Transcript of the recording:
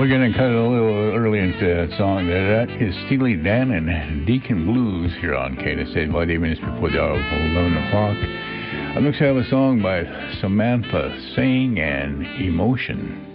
We're going to cut it a little early into that song. That is Steely Dan and Deacon Blues here on KNSA, about 8 minutes before the hour of 11 o'clock. I'm next to have a song by Samantha Singh and Emotion.